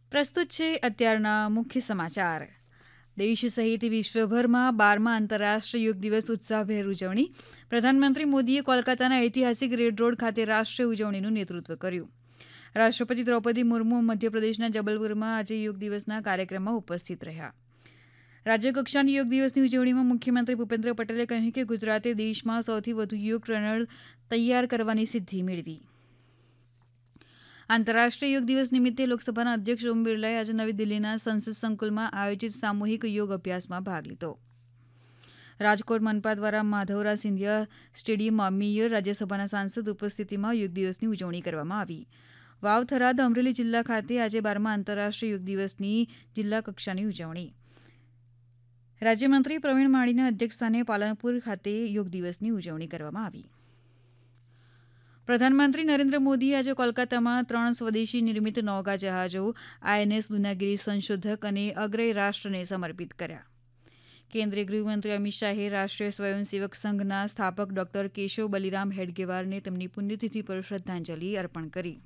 પ્રસ્તુત છે અત્યારના મુખ્ય સમાચાર. દેશ સહિત વિશ્વભરમાં 12મા આંતરરાષ્ટ્રીય યોગ દિવસ ઉત્સાહભેર ઉજવણી. પ્રધાનમંત્રી મોદીએ કોલકાતાના ઐતિહાસિક રેડ રોડ ખાતે રાષ્ટ્રીય ઉજવણીનું નેતૃત્વ કર્યું. રાષ્ટ્રપતિ દ્રૌપદી મુર્મુ મધ્યપ્રદેશના જબલપુરમાં આજે યોગ દિવસના કાર્યક્રમમાં ઉપસ્થિત રહ્યા. રાજ્યકક્ષાની યોગ દિવસની ઉજવણીમાં મુખ્યમંત્રી ભૂપેન્દ્ર પટેલે કહ્યું કે ગુજરાતે દેશમાં સૌથી વધુ યોગ ટ્રેનર તૈયાર કરવાની સિદ્ધિ મેળવી. આંતરરાષ્ટ્રીય યોગ દિવસ નિમિત્તે લોકસભાના અધ્યક્ષ ઓમ બિરલાએ આજે નવી દિલ્હીના સંસદ સંકુલમાં આયોજિત સામૂહિક યોગ અભ્યાસમાં ભાગ લીધો. રાજકોટ મનપા દ્વારા માધવરાજ સિંધિયા સ્ટેડિયમમાં મેયર, રાજ્યસભાના સાંસદ ઉપસ્થિતિમાં યોગ દિવસની ઉજવણી કરવામાં આવી. વાવ, થરાદ, અમરેલી જિલ્લા ખાતે આજે 12મા આંતરરાષ્ટ્રીય યોગ દિવસની જિલ્લા કક્ષાની ઉજવણી. રાજ્યમંત્રી પ્રવીણ માળીના અધ્યક્ષસ્થાને પાલનપુર ખાતે યોગ દિવસની ઉજવણી કરવામાં આવી. પ્રધાનમંત્રી નરેન્દ્ર મોદીએ આજે કોલકાતામાં 3 સ્વદેશી નિર્મિત નૌકા જહાજો આઈએનએસ દુનાગીરી સંશોધક અને અગ્રેય રાષ્ટ્રને સમર્પિત કર્યા. કેન્દ્રીય ગૃહમંત્રી અમિત શાહે રાષ્ટ્રીય સ્વયંસેવક સંઘના સ્થાપક ડોક્ટર કેશવ બલિરામ હેડગેવારને તેમની પુણ્યતિથિ પર શ્રદ્ધાંજલિ અર્પણ કરી.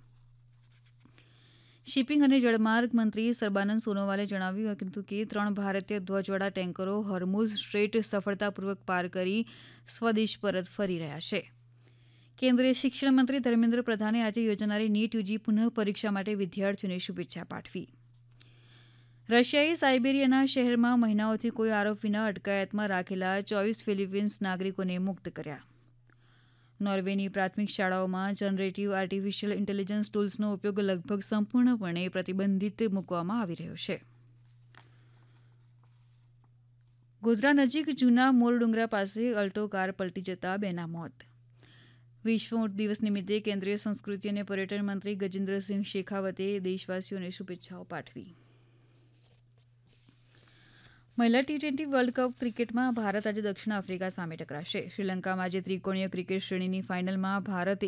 શિપિંગ અને જળમાર્ગ મંત્રી સર્બાનંદ સોનોવાલે જણાવ્યું હતું કે 3 ભારતીય ધ્વજવાળા ટેન્કરો હોર્મુઝ સ્ટ્રેટ સફળતાપૂર્વક પાર કરી સ્વદેશ પરત ફરી રહ્યા છે. કેન્દ્રીય શિક્ષણ મંત્રી ધર્મેન્દ્ર પ્રધાને આજે યોજાનારી નીટ યુજી પુનઃ પરીક્ષા માટે વિદ્યાર્થીઓને શુભેચ્છા પાઠવી. રશિયાએ સાયબેરિયાના શહેરમાં મહિનાઓથી કોઈ આરોપ વિના અટકાયતમાં રાખેલા 24 ફિલિપિન્સ નાગરિકોને મુક્ત કર્યા. નોર્વેની પ્રાથમિક શાળાઓમાં જનરેટિવ આર્ટિફિશિયલ ઇન્ટેલિજન્સ ટૂલ્સનો ઉપયોગ લગભગ સંપૂર્ણપણે પ્રતિબંધિત મૂકવામાં આવી રહ્યો છે. ગોધરા નજીક જૂના મોરડુંગરા પાસે અલ્ટો કાર પલટી જતા 2ના મોત. વિશ્વ ઊંટ દિવસ નિમિત્તે કેન્દ્રીય સંસ્કૃતિ અને પર્યટન મંત્રી ગજેન્દ્રસિંહ શેખાવતે દેશવાસીઓને શુભેચ્છાઓ પાઠવી. મહિલા ટી20 વર્લ્ડ કપ ક્રિકેટમાં ભારત આજે દક્ષિણ આફ્રિકા સામે ટકરાશે. શ્રીલંકામાં આજે ત્રિકોણીય ક્રિકેટ શ્રેણીની ફાઇનલમાં ભારતે